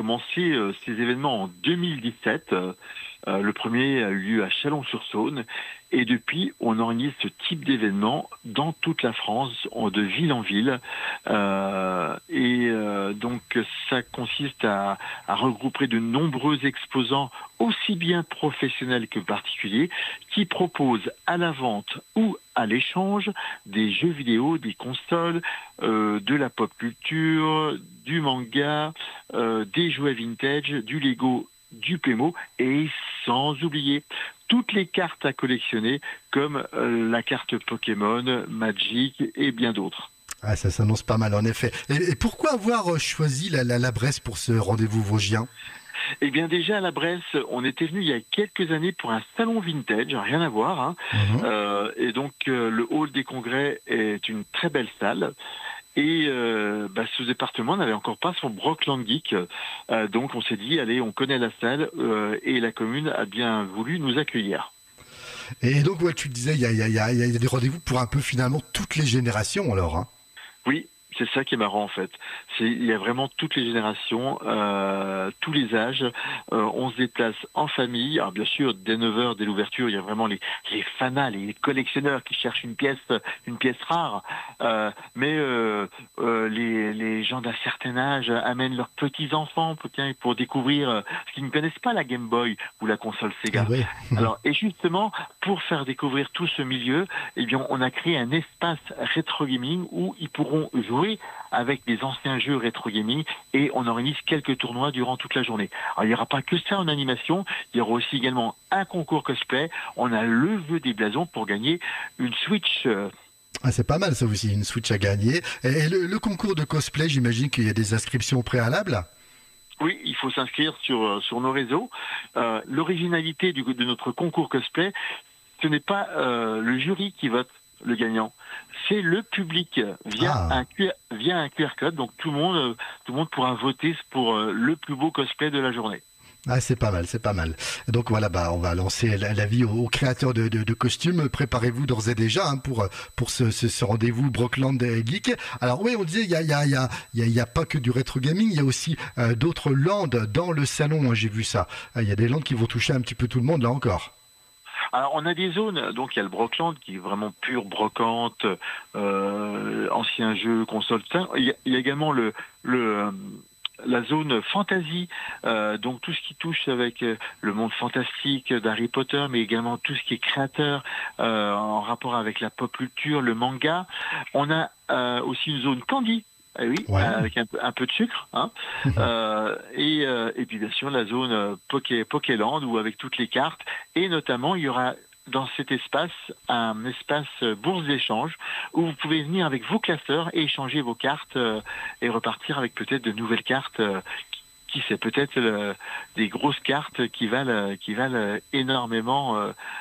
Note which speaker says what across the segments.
Speaker 1: Commencé ces événements en 2017. Le premier a eu lieu à Chalon-sur-Saône et depuis, on organise ce type d'événement dans toute la France, de ville en ville. Donc, ça consiste à regrouper de nombreux exposants, aussi bien professionnels que particuliers, qui proposent à la vente ou à l'échange des jeux vidéo, des consoles, de la pop culture, du manga, des jouets vintage, du Lego, du Playmo et sans oublier toutes les cartes à collectionner comme la carte Pokémon, Magic et bien d'autres.
Speaker 2: Ah, ça s'annonce pas mal en effet. Et pourquoi avoir choisi la Bresse pour ce rendez-vous vosgien?
Speaker 1: Eh bien déjà à la Bresse, on était venu il y a quelques années pour un salon vintage, rien à voir, hein.
Speaker 2: Mhm.
Speaker 1: Et donc le hall des congrès est une très belle salle. Et ce département n'avait encore pas son Brockland Geek. Donc on s'est dit, allez, on connaît la salle et la commune a bien voulu nous accueillir.
Speaker 2: Et donc, ouais, tu disais, il y a des rendez-vous pour un peu finalement toutes les générations alors, hein.
Speaker 1: Oui, c'est ça qui est marrant en fait. Il y a vraiment toutes les générations, tous les âges. On se déplace en famille. Alors bien sûr, dès 9 heures, dès l'ouverture, il y a vraiment les fanas, les collectionneurs qui cherchent une pièce rare. Les gens d'un certain âge amènent leurs petits-enfants pour découvrir ce qu'ils ne connaissent pas, la Game Boy ou la console
Speaker 2: Ah
Speaker 1: Sega.
Speaker 2: ouais.
Speaker 1: Alors, et justement, pour faire découvrir tout ce milieu, eh bien, on a créé un espace rétro gaming où ils pourront jouer avec des anciens jeux rétro gaming et on organise quelques tournois durant toute la journée. Alors, il n'y aura pas que ça en animation, il y aura aussi également un concours cosplay. On a le jeu des blasons pour gagner une Switch.
Speaker 2: Ah, c'est pas mal ça aussi, une Switch à gagner. Et le concours de cosplay, j'imagine qu'il y a des inscriptions préalables.
Speaker 1: Oui, il faut s'inscrire sur nos réseaux. L'originalité de notre concours cosplay, ce n'est pas le jury qui vote le gagnant, c'est le public
Speaker 2: Ah.
Speaker 1: via un QR code. Donc tout le monde pourra voter pour le plus beau cosplay de la journée.
Speaker 2: Ah, c'est pas mal, c'est pas mal. Donc voilà, on va lancer l'avis aux créateurs de costumes. Préparez-vous d'ores et déjà hein, pour ce rendez-vous Brockland Geek. Alors oui, on disait il y a pas que du rétro gaming, il y a aussi d'autres landes dans le salon. Hein, j'ai vu ça. Il y a des landes qui vont toucher un petit peu tout le monde là encore.
Speaker 1: Alors on a des zones, donc il y a le Brockland qui est vraiment pure brocante, ancien jeu, console. Ça. Il y a également la zone fantasy, donc tout ce qui touche avec le monde fantastique d'Harry Potter, mais également tout ce qui est créateur en rapport avec la pop culture, le manga. On a aussi une zone candy. Eh oui,
Speaker 2: Ouais.
Speaker 1: avec un peu de sucre, hein. Et puis bien sûr la zone Pokéland où avec toutes les cartes et notamment il y aura dans cet espace un espace bourse d'échange où vous pouvez venir avec vos classeurs et échanger vos cartes et repartir avec peut-être de nouvelles cartes. Qui sait, peut-être des grosses cartes qui valent énormément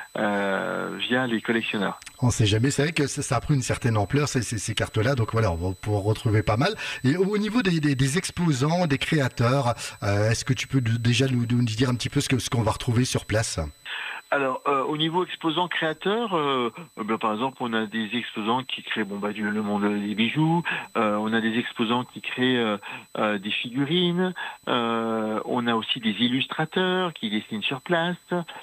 Speaker 1: via les collectionneurs.
Speaker 2: On sait jamais, c'est vrai que ça a pris une certaine ampleur ces cartes-là, donc voilà, on va pouvoir retrouver pas mal. Et au niveau des exposants, des créateurs, est-ce que tu peux déjà nous dire un petit peu ce qu'on va retrouver sur place?
Speaker 1: Alors, au niveau exposant créateur, par exemple, on a des exposants qui créent le monde des bijoux, on a des exposants qui créent des figurines, on a aussi des illustrateurs qui dessinent sur place.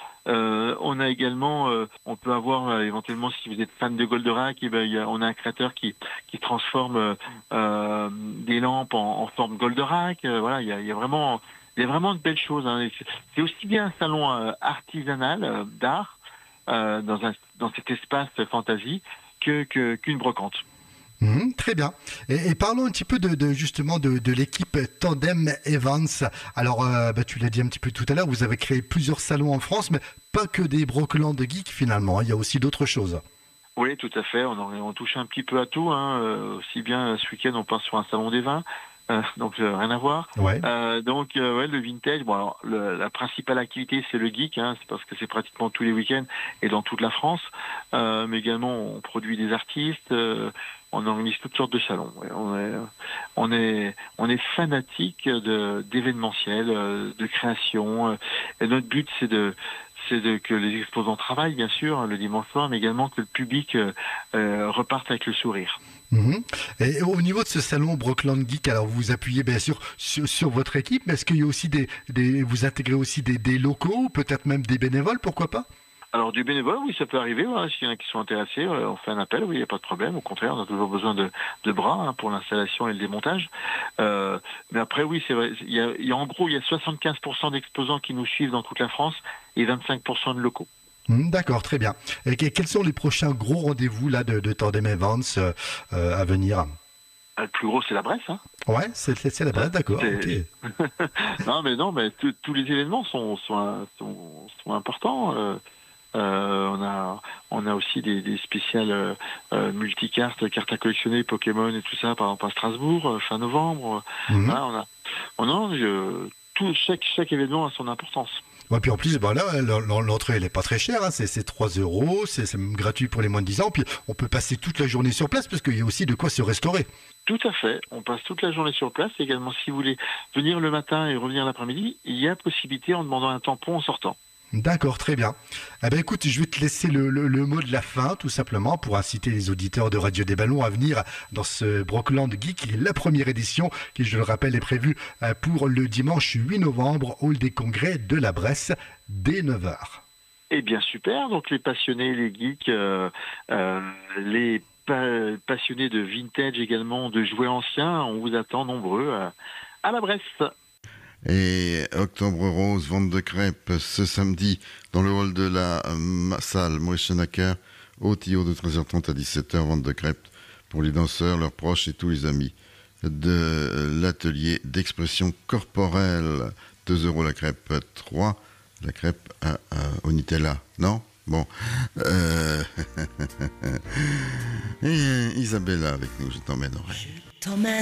Speaker 1: On a également, on peut avoir éventuellement, si vous êtes fan de Goldorak, on a un créateur qui transforme des lampes en forme Goldorak. Voilà, il y a vraiment de belles choses. Hein. C'est aussi bien un salon artisanal d'art dans cet espace fantasy qu'une brocante.
Speaker 2: Très bien. Et parlons un petit peu justement de l'équipe Tandem Evans. Alors, tu l'as dit un petit peu tout à l'heure, vous avez créé plusieurs salons en France, mais pas que des Brockland Geek finalement. Hein, il y a aussi d'autres choses.
Speaker 1: Oui, tout à fait. On touche un petit peu à tout. Hein. Aussi bien ce week-end, on part sur un salon des vins. Donc rien à voir.
Speaker 2: Ouais.
Speaker 1: Le vintage. Bon, alors la principale activité c'est le geek, hein, c'est parce que c'est pratiquement tous les week-ends et dans toute la France. Mais également on produit des artistes, on organise toutes sortes de salons. Ouais, on est fanatique d'événementiel, de création. Et notre but que les exposants travaillent, bien sûr, le dimanche soir, mais également que le public reparte avec le sourire.
Speaker 2: Mhm. Et au niveau de ce salon Brockland Geek, alors vous vous appuyez bien sûr sur votre équipe, mais est-ce qu'il y a aussi vous intégrez aussi des locaux, peut-être même des bénévoles, pourquoi pas?
Speaker 1: Alors du bénévole, oui, ça peut arriver. Voilà, s'il y en a qui sont intéressés, on fait un appel. Oui, il n'y a pas de problème. Au contraire, on a toujours besoin de bras pour l'installation et le démontage. Mais après, oui, c'est vrai. En gros, il y a 75% d'exposants qui nous suivent dans toute la France et 25% de locaux.
Speaker 2: D'accord, très bien. Et quels sont les prochains gros rendez-vous là de Tandem Events à venir?
Speaker 1: Le plus gros, c'est la Bresse. Hein.
Speaker 2: Ouais, c'est la base, d'accord. Okay.
Speaker 1: non, mais tous les événements sont importants. On a aussi des spéciales multicartes, cartes à collectionner, Pokémon et tout ça, par exemple à Strasbourg, fin novembre. Voilà, chaque événement a son importance.
Speaker 2: Ouais, puis en plus, là, l'entrée, elle est pas très chère, hein, c'est 3 €, c'est même gratuit pour les moins de 10 ans, puis on peut passer toute la journée sur place, parce qu'il y a aussi de quoi se restaurer.
Speaker 1: Tout à fait, on passe toute la journée sur place, également si vous voulez venir le matin et revenir l'après-midi, il y a possibilité en demandant un tampon en sortant.
Speaker 2: D'accord, très bien. Eh ben, écoute, je vais te laisser le mot de la fin, tout simplement, pour inciter les auditeurs de Radio des Ballons à venir dans ce Brockland Geek, la première édition, qui, je le rappelle, est prévue pour le dimanche 8 novembre, hall des congrès de la Bresse, dès 9h.
Speaker 1: Eh bien, super. Donc, les passionnés, les geeks, les passionnés de vintage également, de jouets anciens, on vous attend nombreux à la Bresse.
Speaker 3: Et Octobre Rose, vente de crêpes ce samedi dans le hall de la salle Moeschenacker au Tio de 13h30 à 17h, vente de crêpes pour les danseurs, leurs proches et tous les amis de l'atelier d'expression corporelle. 2 € la crêpe, 3 la crêpe au Nutella, non? Bon. Et Isabella avec nous, je t'emmènerai.